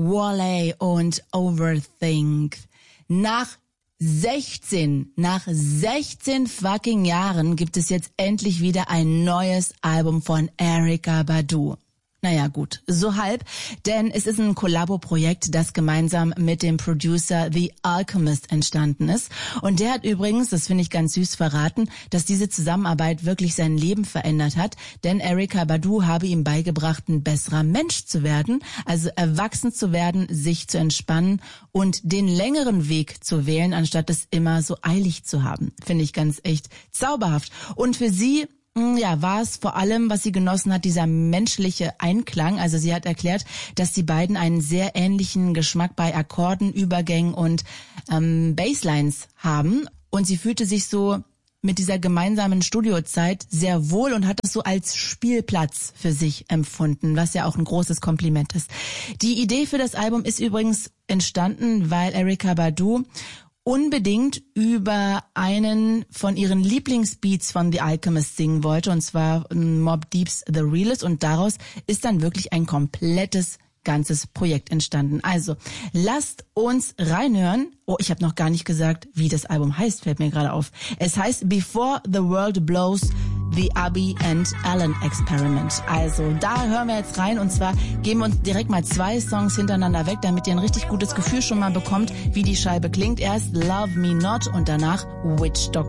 Wale und Overthink. Nach 16 fucking Jahren gibt es jetzt endlich wieder ein neues Album von Erykah Badu. Naja, gut, so halb, denn es ist ein Kollabo-Projekt, das gemeinsam mit dem Producer The Alchemist entstanden ist. Und der hat übrigens, das finde ich ganz süß, verraten, dass diese Zusammenarbeit wirklich sein Leben verändert hat, denn Erykah Badu habe ihm beigebracht, ein besserer Mensch zu werden, also erwachsen zu werden, sich zu entspannen und den längeren Weg zu wählen, anstatt es immer so eilig zu haben. Finde ich ganz echt zauberhaft. Und für sie war es vor allem, was sie genossen hat, dieser menschliche Einklang. Also sie hat erklärt, dass die beiden einen sehr ähnlichen Geschmack bei Akkorden, Übergängen und Basslines haben. Und sie fühlte sich so mit dieser gemeinsamen Studiozeit sehr wohl und hat es so als Spielplatz für sich empfunden, was ja auch ein großes Kompliment ist. Die Idee für das Album ist übrigens entstanden, weil Erykah Badu unbedingt über einen von ihren Lieblingsbeats von The Alchemist singen wollte, und zwar Mobb Deep's The Realest, und daraus ist dann wirklich ein komplettes ganzes Projekt entstanden. Also, lasst uns reinhören. Oh, ich habe noch gar nicht gesagt, wie das Album heißt, fällt mir gerade auf. Es heißt Before the World Blows, The Abby and Alan Experiment. Also, da hören wir jetzt rein, und zwar geben wir uns direkt mal 2 Songs hintereinander weg, damit ihr ein richtig gutes Gefühl schon mal bekommt, wie die Scheibe klingt. Erst Love Me Not und danach Witch Doctor.